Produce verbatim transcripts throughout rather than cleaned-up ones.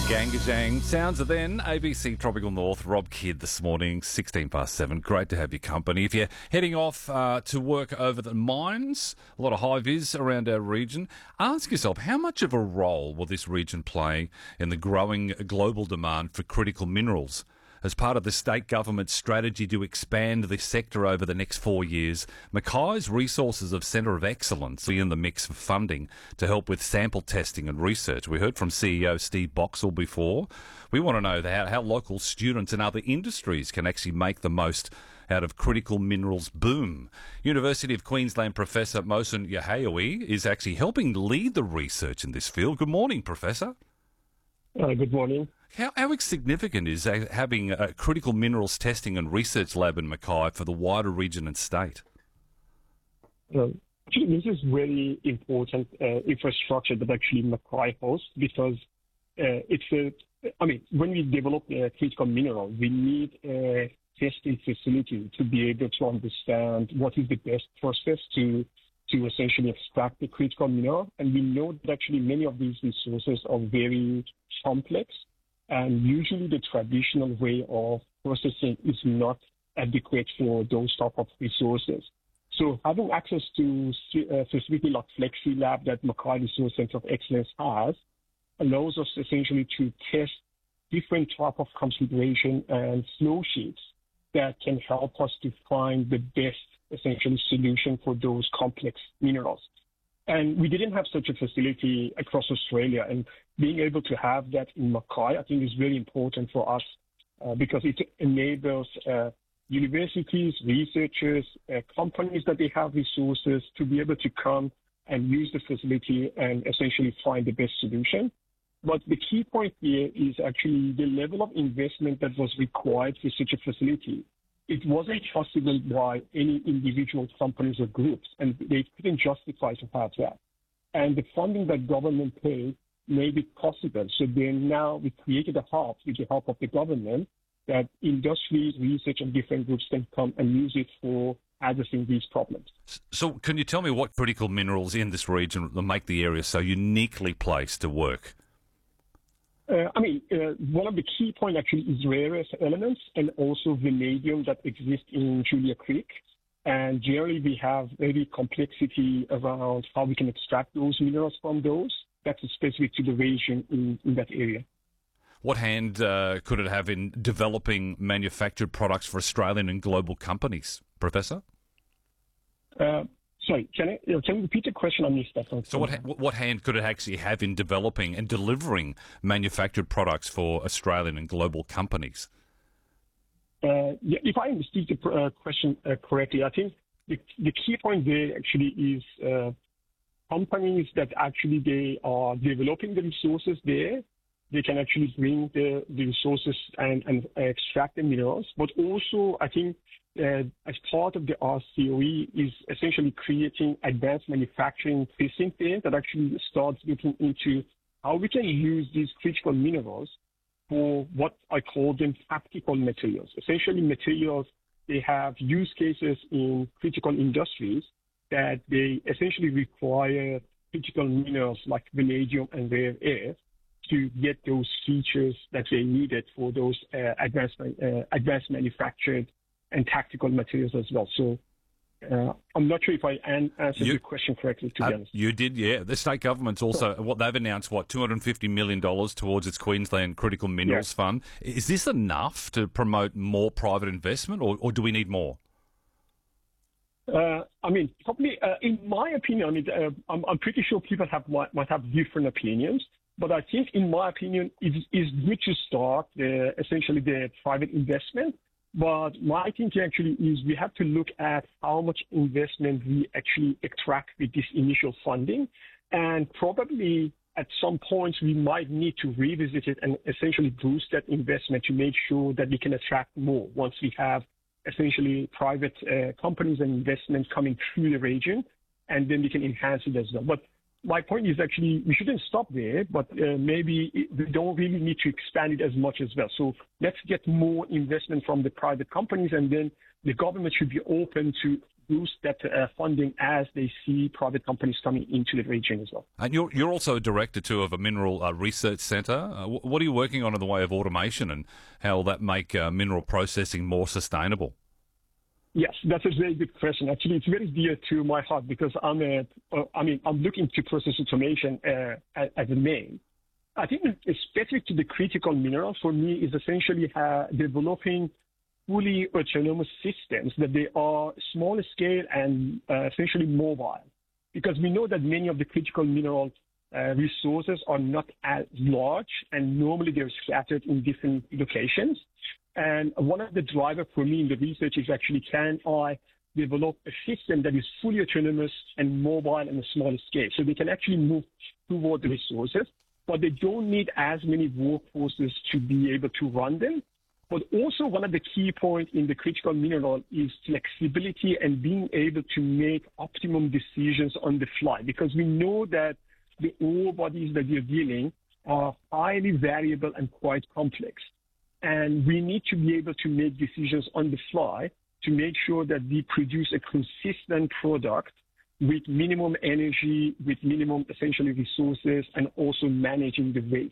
Gangajang sounds of then A B C Tropical North. Rob Kidd this morning, sixteen past seven. Great to have your company. If you're heading off uh, to work over the mines, a lot of high vis around our region, ask yourself how much of a role will this region play in the growing global demand for critical minerals? As part of the state government's strategy to expand this sector over the next four years, Mackay's Resources of Centre of Excellence will be in the mix for funding to help with sample testing and research. We heard from C E O Steve Boxall before. We want to know how, how local students and other industries can actually make the most out of critical minerals boom. University of Queensland Professor Mohsen Yahayoui is actually helping lead the research in this field. Good morning, Professor. Uh, good morning. How, how significant is having a critical minerals testing and research lab in Mackay for the wider region and state? Uh, actually, this is very important uh, infrastructure that actually Mackay hosts because uh, it's a, I mean, when we develop a critical mineral, we need a testing facility to be able to understand what is the best process to to essentially extract the critical mineral. And we know that actually many of these resources are very complex. And usually the traditional way of processing is not adequate for those type of resources. So having access to a facility like FlexiLab that Mackay Resource Centre of Excellence has allows us essentially to test different type of configuration and flow sheets that can help us to find the best essentially solution for those complex minerals. And we didn't have such a facility across Australia, and being able to have that in Mackay, I think is very important for us uh, because it enables uh, universities, researchers, uh, companies that they have resources to be able to come and use the facility and essentially find the best solution. But the key point here is actually the level of investment that was required for such a facility. It wasn't possible by any individual companies or groups, and they couldn't justify to have that. And the funding that government paid made it possible. So then now we created a hub with the help of the government that industries, research, and different groups can come and use it for addressing these problems. So can you tell me what critical minerals in this region will make the area so uniquely placed to work? Uh, I mean, uh, one of the key points actually is rare earth elements and also vanadium that exist in Julia Creek. And generally, we have very complexity around how we can extract those minerals from those. That's specific to the region in, in that area. What hand uh, could it have in developing manufactured products for Australian and global companies, Professor? Uh, Sorry, can, I, can you repeat the question? I missed that. So what, what hand could it actually have in developing and delivering manufactured products for Australian and global companies? Uh, yeah, if I understood the uh, question uh, correctly, I think the, the key point there actually is uh, companies that actually they are developing the resources there. They can actually bring the, the resources and, and extract the minerals. But also, I think uh, as part of the R C O E is essentially creating advanced manufacturing precinct there that actually starts looking into how we can use these critical minerals for what I call them practical materials. Essentially materials, they have use cases in critical industries that they essentially require critical minerals like vanadium and rare earth to get those features that they needed for those uh, advanced, uh, advanced manufactured and tactical materials as well. So uh, I'm not sure if I an- answered you, your question correctly, to uh, be honest. You did, yeah. The state government's also, what they've announced, what, two hundred fifty million dollars towards its Queensland Critical Minerals yeah. Fund. Is this enough to promote more private investment, or, or do we need more? Uh, I mean, probably, uh, in my opinion, it, uh, I'm, I'm pretty sure people have might, might have different opinions. But I think, in my opinion, it is good to start uh, essentially the private investment. But my thinking actually is we have to look at how much investment we actually attract with this initial funding. And probably at some points we might need to revisit it and essentially boost that investment to make sure that we can attract more once we have essentially private uh, companies and investments coming through the region, and then we can enhance it as well. But my point is actually we shouldn't stop there, but uh, maybe we don't really need to expand it as much as well. So let's get more investment from the private companies, and then the government should be open to boost that uh, funding as they see private companies coming into the region as well. And you're, you're also a director, too, of a mineral uh, research centre. Uh, what are you working on in the way of automation, and how will that make uh, mineral processing more sustainable? Yes, that's a very good question. Actually, it's very dear to my heart because I'm a, uh, I mean, I'm looking to process automation uh, as, as a main. I think specific to the critical mineral for me is essentially uh, developing fully autonomous systems that they are small scale and uh, essentially mobile. Because we know that many of the critical mineral uh, resources are not as large, and normally they're scattered in different locations. And one of the drivers for me in the research is actually, can I develop a system that is fully autonomous and mobile and a small scale, so they can actually move toward the resources, but they don't need as many workforces to be able to run them. But also one of the key points in the critical mineral is flexibility and being able to make optimum decisions on the fly, because we know that the ore bodies that we're dealing are highly variable and quite complex. And we need to be able to make decisions on the fly to make sure that we produce a consistent product with minimum energy, with minimum essentially resources, and also managing the waste.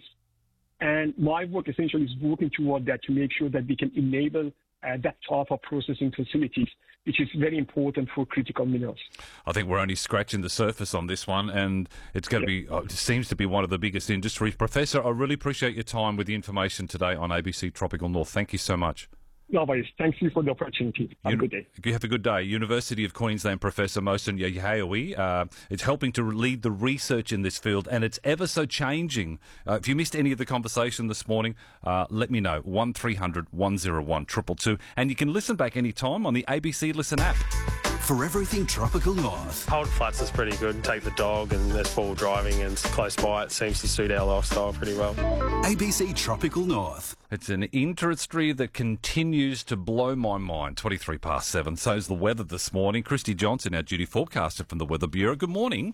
And my work essentially is working toward that to make sure that we can enable uh, that type of processing facilities, which is very important for critical minerals. I think we're only scratching the surface on this one, and it's going to be, it seems to be one of the biggest industries. Professor, I really appreciate your time with the information today on A B C Tropical North. Thank you so much. No worries. Thank you for the opportunity. Have you, a good day. You have a good day. University of Queensland Professor Mohsen Yahawi. Uh, it's helping to lead the research in this field, and it's ever so changing. Uh, if you missed any of the conversation this morning, uh, let me know. one three hundred one oh one two two two. And you can listen back anytime on the A B C Listen app. For everything Tropical North. Hold Flats is pretty good. Take the dog, and there's four driving and it's close by. It seems to suit our lifestyle pretty well. A B C Tropical North. It's an industry that continues to blow my mind. twenty-three past seven. So's the weather this morning. Christy Johnson, our duty forecaster from the Weather Bureau. Good morning.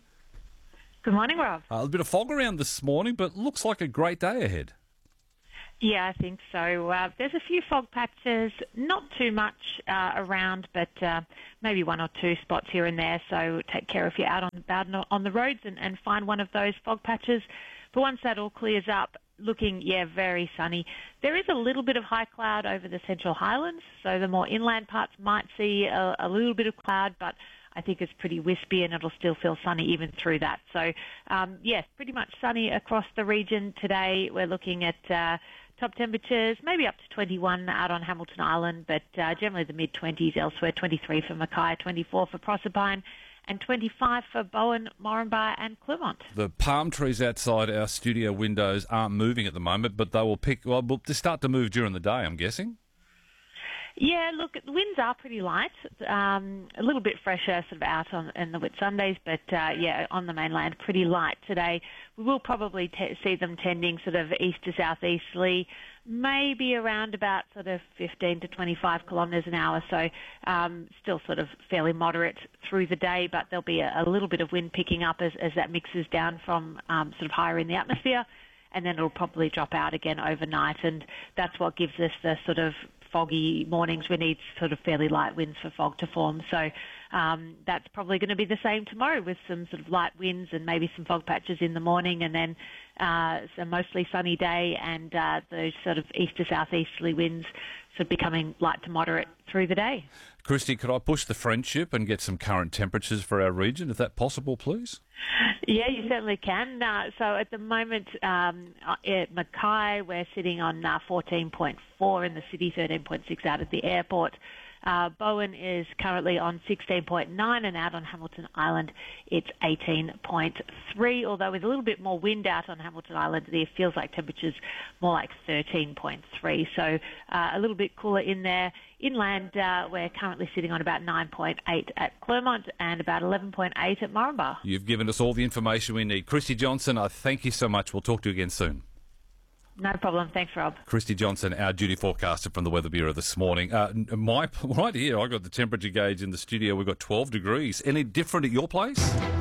Good morning, Rob. Uh, a bit of fog around this morning, but looks like a great day ahead. Yeah, I think so. Uh, there's a few fog patches, not too much uh, around, but uh, maybe one or two spots here and there. So take care if you're out on, out on the roads and, and find one of those fog patches. But once that all clears up, looking, yeah, very sunny. There is a little bit of high cloud over the Central Highlands, so the more inland parts might see a, a little bit of cloud, but I think it's pretty wispy and it'll still feel sunny even through that. So, um, yes, pretty much sunny across the region today. We're looking at uh, top temperatures, maybe up to twenty-one out on Hamilton Island, but uh, generally the mid-twenties elsewhere, twenty-three for Mackay, twenty-four for Proserpine, and twenty-five for Bowen, Moranbah and Clermont. The palm trees outside our studio windows aren't moving at the moment, but they will pick, well, will start to move during the day, I'm guessing. Yeah, look, the winds are pretty light. Um, a little bit fresher sort of out on in the Whitsundays, but uh, yeah, on the mainland, pretty light today. We will probably t- see them tending sort of east to southeasterly, maybe around about sort of fifteen to twenty-five kilometres an hour. So um, still sort of fairly moderate through the day, but there'll be a, a little bit of wind picking up as, as that mixes down from um, sort of higher in the atmosphere, and then it'll probably drop out again overnight, and that's what gives us the sort of foggy mornings. We need sort of fairly light winds for fog to form. So um, that's probably going to be the same tomorrow with some sort of light winds and maybe some fog patches in the morning, and then uh, a mostly sunny day, and uh, those sort of east to southeasterly winds sort of becoming light to moderate through the day. Christy, could I push the friendship and get some current temperatures for our region? Is that possible, please? Yeah, you certainly can. Uh, so at the moment, um, at Mackay, we're sitting on uh, fourteen point four in the city, thirteen point six out at the airport. Uh, Bowen is currently on sixteen point nine, and out on Hamilton Island it's eighteen point three, although with a little bit more wind out on Hamilton Island, there feels like temperatures more like thirteen point three, so uh, a little bit cooler in there. Inland, uh, we're currently sitting on about nine point eight at Clermont and about eleven point eight at Moranbah. You've given us all the information we need. Christy Johnson, I thank you so much. We'll talk to you again soon. No problem. Thanks, Rob. Christy Johnson, our duty forecaster from the Weather Bureau this morning. Uh, my right here, I got the temperature gauge in the studio. We've got twelve degrees. Any different at your place?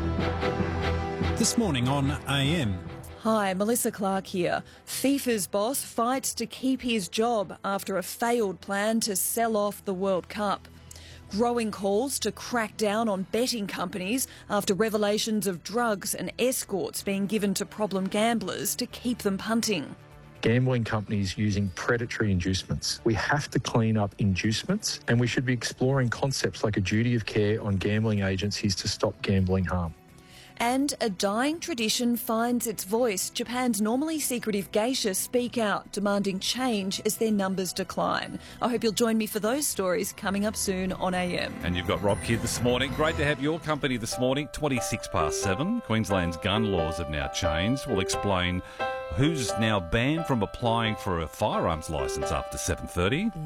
This morning on A M. Hi, Melissa Clark here. FIFA's boss fights to keep his job after a failed plan to sell off the World Cup. Growing calls to crack down on betting companies after revelations of drugs and escorts being given to problem gamblers to keep them punting. Gambling companies using predatory inducements. We have to clean up inducements, and we should be exploring concepts like a duty of care on gambling agencies to stop gambling harm. And a dying tradition finds its voice. Japan's normally secretive geisha speak out, demanding change as their numbers decline. I hope you'll join me for those stories coming up soon on A M. And you've got Rob Kidd this morning. Great to have your company this morning. twenty-six past seven. Queensland's gun laws have now changed. We'll explain who's now banned from applying for a firearms licence after seven thirty.